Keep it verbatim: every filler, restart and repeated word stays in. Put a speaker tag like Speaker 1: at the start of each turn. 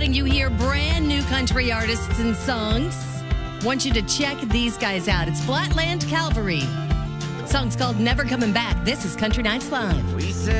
Speaker 1: letting you hear brand new country artists and songs. Want you to check these guys out. It's Flatland Calvary. Song's called Never Coming Back. This is Country Nights Live.
Speaker 2: We said